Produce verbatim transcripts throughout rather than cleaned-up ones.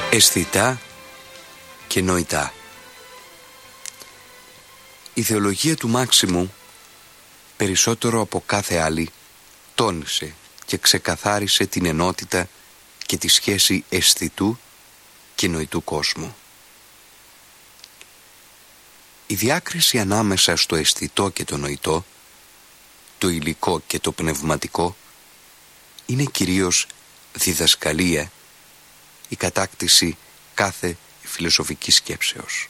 αισθητά και νοητά. Η θεολογία του Μάξιμου, περισσότερο από κάθε άλλη, τόνισε και ξεκαθάρισε την ενότητα και τη σχέση αισθητού και νοητού κόσμου. Η διάκριση ανάμεσα στο αισθητό και το νοητό, το υλικό και το πνευματικό, είναι κυρίως διδασκαλία, η κατάκτηση κάθε φιλοσοφικής σκέψεως.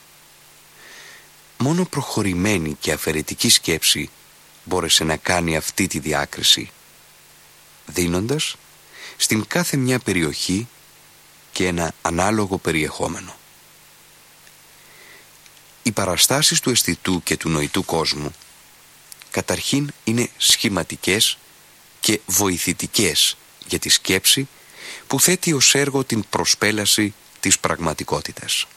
Μόνο προχωρημένη και αφαιρετική σκέψη μπόρεσε να κάνει αυτή τη διάκριση, δίνοντας στην κάθε μια περιοχή και ένα ανάλογο περιεχόμενο. Οι παραστάσεις του αισθητού και του νοητού κόσμου καταρχήν είναι σχηματικές και βοηθητικές για τη σκέψη που θέτει ως έργο την προσπέλαση της πραγματικότητας.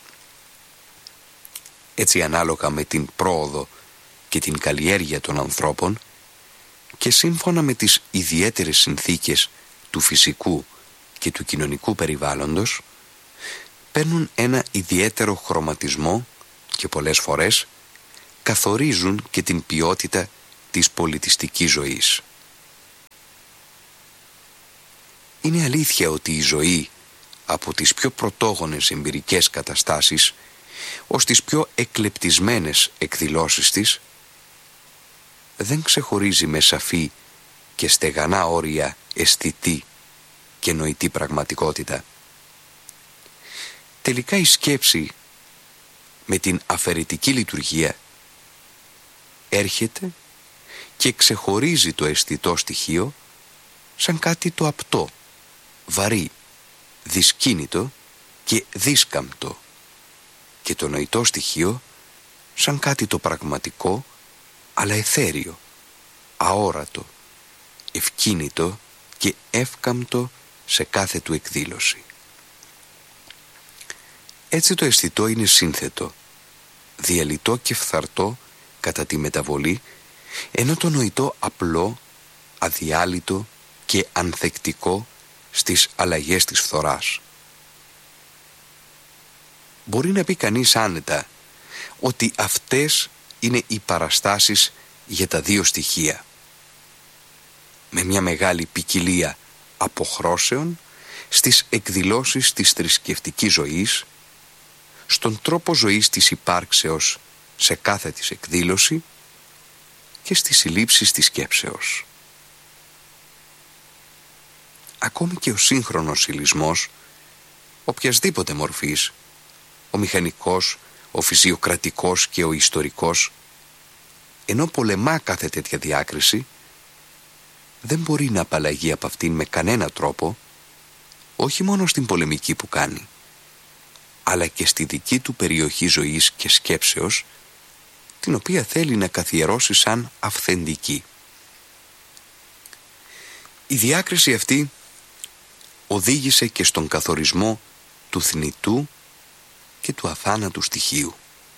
Έτσι, ανάλογα με την πρόοδο και την καλλιέργεια των ανθρώπων και σύμφωνα με τις ιδιαίτερες συνθήκες του φυσικού και του κοινωνικού περιβάλλοντος, παίρνουν ένα ιδιαίτερο χρωματισμό και πολλές φορές καθορίζουν και την ποιότητα της πολιτιστικής ζωής. Είναι αλήθεια ότι η ζωή, από τις πιο πρωτόγονες εμπειρικές καταστάσεις ως τις πιο εκλεπτισμένες εκδηλώσεις της, δεν ξεχωρίζει με σαφή και στεγανά όρια αισθητή και νοητή πραγματικότητα. Τελικά η σκέψη με την αφαιρετική λειτουργία έρχεται και ξεχωρίζει το αισθητό στοιχείο σαν κάτι το απτό, βαρύ, δυσκίνητο και δίσκαμπτο, και το νοητό στοιχείο σαν κάτι το πραγματικό αλλά αιθέριο, αόρατο, ευκίνητο και εύκαμπτο σε κάθε του εκδήλωση. Έτσι το αισθητό είναι σύνθετο, διαλυτό και φθαρτό κατά τη μεταβολή, ενώ το νοητό απλό, αδιάλυτο και ανθεκτικό στις αλλαγές της φθοράς. Μπορεί να πει κανείς άνετα ότι αυτές είναι οι παραστάσεις για τα δύο στοιχεία, με μια μεγάλη ποικιλία αποχρώσεων στις εκδηλώσεις της θρησκευτικής ζωής, στον τρόπο ζωής της υπάρξεως σε κάθε της εκδήλωση και στις συλλήψεις της σκέψεως. Ακόμη και ο σύγχρονος υλισμός, οποιασδήποτε μορφής, ο μηχανικός, ο φυσιοκρατικός και ο ιστορικός, ενώ πολεμά κάθε τέτοια διάκριση, δεν μπορεί να απαλλαγεί από αυτήν με κανένα τρόπο, όχι μόνο στην πολεμική που κάνει, αλλά και στη δική του περιοχή ζωής και σκέψεως, την οποία θέλει να καθιερώσει σαν αυθεντική. Η διάκριση αυτή οδήγησε και στον καθορισμό του θνητού και του αθάνατου στοιχείου.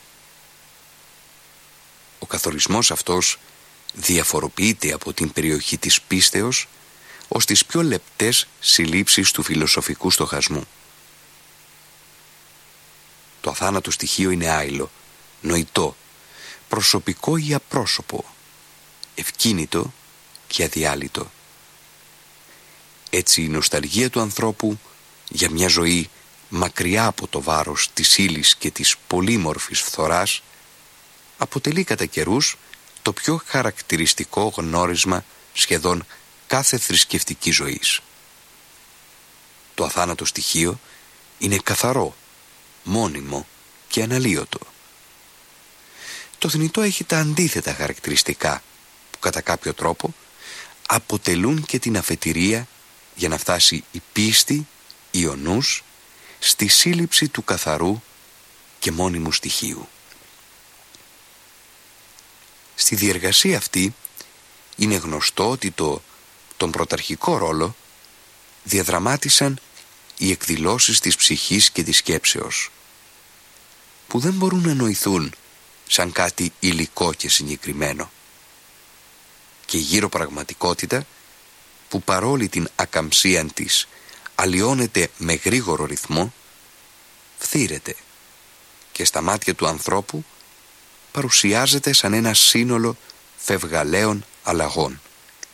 Ο καθορισμός αυτός διαφοροποιείται από την περιοχή της πίστεως ως τις πιο λεπτές συλλήψεις του φιλοσοφικού στοχασμού. Το αθάνατο στοιχείο είναι άειλο, νοητό, προσωπικό ή απρόσωπο, ευκίνητο και αδιάλυτο. Έτσι η νοσταλγία του ανθρώπου για μια ζωή μακριά από το βάρος της ύλης και της πολύμορφης φθοράς αποτελεί κατά καιρούς το πιο χαρακτηριστικό γνώρισμα σχεδόν κάθε θρησκευτικής ζωής. Το αθάνατο στοιχείο είναι καθαρό, μόνιμο και αναλύωτο. Το θνητό έχει τα αντίθετα χαρακτηριστικά που κατά κάποιο τρόπο αποτελούν και την αφετηρία για να φτάσει η πίστη ή ο νους στη σύλληψη του καθαρού και μόνιμου στοιχείου. Στη διεργασία αυτή είναι γνωστό ότι το, τον πρωταρχικό ρόλο διαδραμάτισαν οι εκδηλώσεις της ψυχής και της σκέψεως, που δεν μπορούν να νοηθούν σαν κάτι υλικό και συγκεκριμένο, και η γύρω πραγματικότητα που παρόλη την ακαμψία της αλλοιώνεται με γρήγορο ρυθμό, φθήρεται και στα μάτια του ανθρώπου παρουσιάζεται σαν ένα σύνολο φευγαλαίων αλλαγών.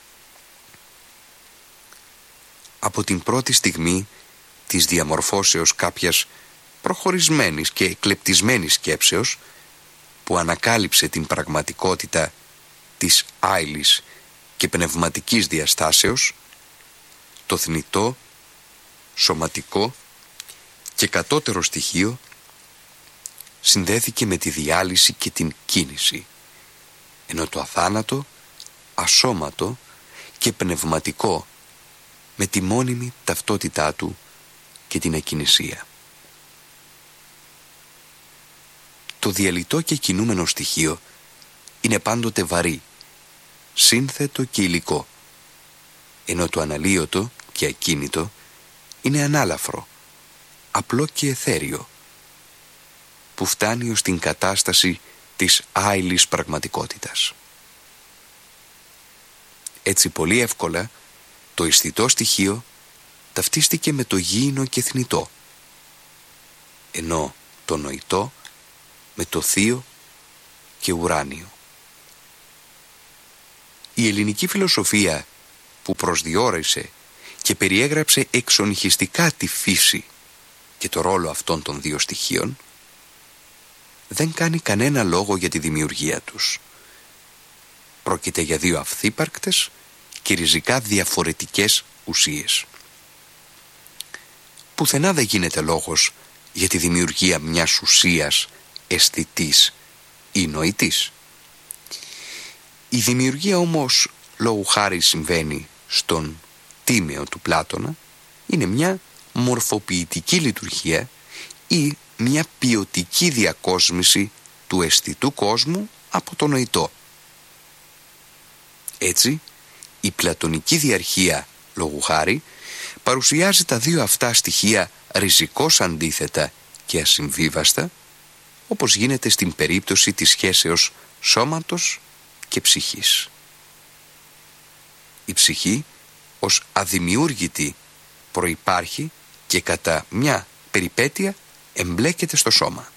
Από την πρώτη στιγμή της διαμορφώσεως κάποιας προχωρισμένης και εκλεπτισμένης σκέψεως που ανακάλυψε την πραγματικότητα της άειλης και πνευματικής διαστάσεως, το θνητό, σωματικό και κατώτερο στοιχείο συνδέθηκε με τη διάλυση και την κίνηση, ενώ το αθάνατο, ασώματο και πνευματικό με τη μόνιμη ταυτότητά του και την ακινησία. Το διαλυτό και κινούμενο στοιχείο είναι πάντοτε βαρύ, σύνθετο και υλικό, ενώ το αναλύωτο και ακίνητο είναι ανάλαφρο, απλό και εθέριο, που φτάνει ως την κατάσταση της άειλης πραγματικότητας. Έτσι πολύ εύκολα το αισθητό στοιχείο ταυτίστηκε με το γήινο και θνητό, ενώ το νοητό με το θείο και ουράνιο. Η ελληνική φιλοσοφία που προσδιορίσε και περιέγραψε εξονυχιστικά τη φύση και το ρόλο αυτών των δύο στοιχείων δεν κάνει κανένα λόγο για τη δημιουργία τους. Πρόκειται για δύο αυθύπαρκτες και ριζικά διαφορετικές ουσίες. Πουθενά δεν γίνεται λόγος για τη δημιουργία μιας ουσίας αισθητής ή νοητής. Η δημιουργία όμως λόγου χάρη συμβαίνει στον Τίμαιο του Πλάτωνα, είναι μια μορφοποιητική λειτουργία ή μια ποιοτική διακόσμηση του αισθητού κόσμου από το νοητό. Έτσι, η πλατωνική διαρχία λόγου χάρη παρουσιάζει τα δύο αυτά στοιχεία ριζικώς αντίθετα και ασυμβίβαστα, όπως γίνεται στην περίπτωση της σχέσεως σώματος και ψυχής. Η ψυχή ως αδημιούργητη προϋπάρχει και κατά μια περιπέτεια εμπλέκεται στο σώμα.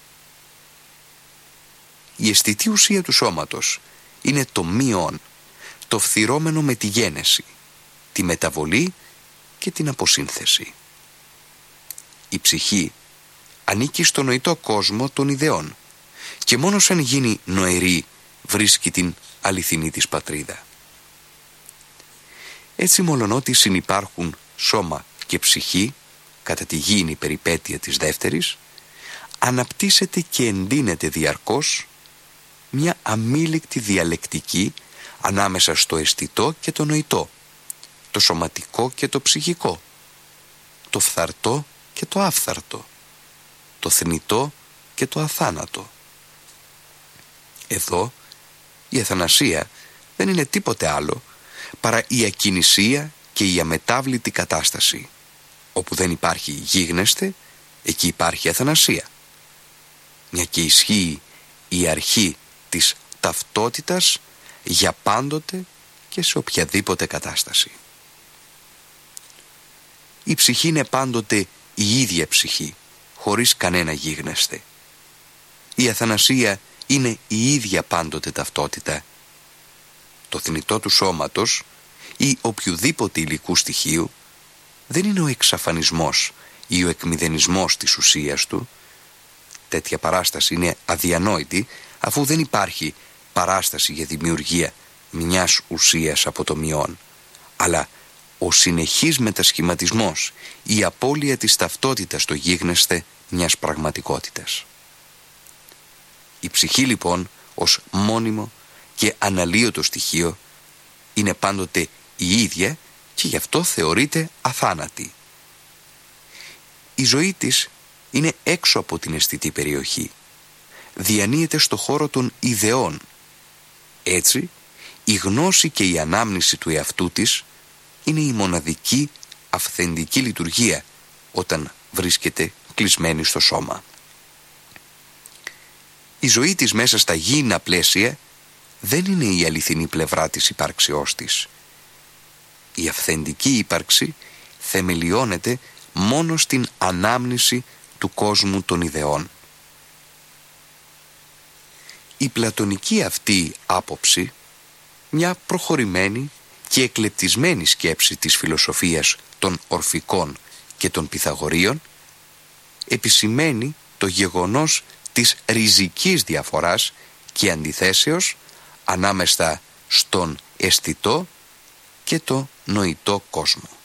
Η αισθητή ουσία του σώματος είναι το μειόν, το φθυρώμενο με τη γένεση, τη μεταβολή και την αποσύνθεση. Η ψυχή ανήκει στο νοητό κόσμο των ιδεών και μόνο σαν γίνει νοερή βρίσκει την αληθινή της πατρίδα. Έτσι, μολονότι συνυπάρχουν σώμα και ψυχή κατά τη γήινη περιπέτεια της δεύτερης, αναπτύσσεται και εντείνεται διαρκώς μια αμήλικτη διαλεκτική ανάμεσα στο αισθητό και το νοητό, το σωματικό και το ψυχικό, το φθαρτό και το άφθαρτο, το θνητό και το αθάνατο. Εδώ η αθανασία δεν είναι τίποτε άλλο παρά η ακινησία και η αμετάβλητη κατάσταση. Όπου δεν υπάρχει γίγνεσθε, εκεί υπάρχει αθανασία. Μια και ισχύει η αρχή της ταυτότητας για πάντοτε και σε οποιαδήποτε κατάσταση. Η ψυχή είναι πάντοτε η ίδια ψυχή, χωρίς κανένα γίγνεσθε. Η αθανασία είναι η ίδια πάντοτε ταυτότητα. Το θνητό του σώματος ή οποιοδήποτε υλικού στοιχείου δεν είναι ο εξαφανισμός ή ο εκμηδενισμός της ουσίας του. Τέτοια παράσταση είναι αδιανόητη, αφού δεν υπάρχει παράσταση για δημιουργία μιας ουσίας από το μειόν, αλλά ο συνεχής μετασχηματισμός, η απώλεια της ταυτότητας στο γίγνεσθε μιας πραγματικότητας. Η ψυχή λοιπόν ως μόνιμο και αναλύωτο στοιχείο είναι πάντοτε η ίδια και γι' αυτό θεωρείται αθάνατη. Η ζωή της είναι έξω από την αισθητή περιοχή. Διανύεται στο χώρο των ιδεών. Έτσι, η γνώση και η ανάμνηση του εαυτού της είναι η μοναδική αυθεντική λειτουργία όταν βρίσκεται κλεισμένη στο σώμα. Η ζωή της μέσα στα γήινα πλαίσια δεν είναι η αληθινή πλευρά της υπάρξεώς της. Η αυθεντική ύπαρξη θεμελιώνεται μόνο στην ανάμνηση του κόσμου των ιδεών. Η πλατωνική αυτή άποψη, μια προχωρημένη και εκλεπτισμένη σκέψη της φιλοσοφίας των Ορφικών και των Πυθαγορείων, επισημαίνει το γεγονός της ριζικής διαφοράς και αντιθέσεως ανάμεσα στον αισθητό και το νοητό κόσμο.